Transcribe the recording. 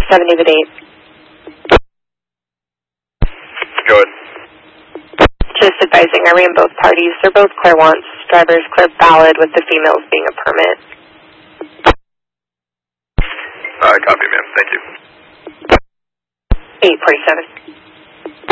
7 David 8. Go ahead. Just advising, I ran both parties. They're both Clarewants. Drivers clear valid with the females being a permit. Copy, ma'am. Thank you. 847.